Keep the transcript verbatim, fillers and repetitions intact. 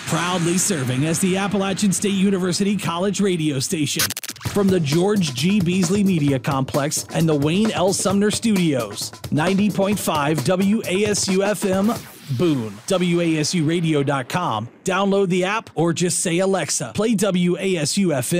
Proudly serving as the Appalachian State University College radio station. From the George G. Beasley Media Complex and the Wayne L. Sumner Studios. ninety point five W A S U F M, Boone. W A S U radio dot com. Download the app or just say, Alexa, play W A S U F M.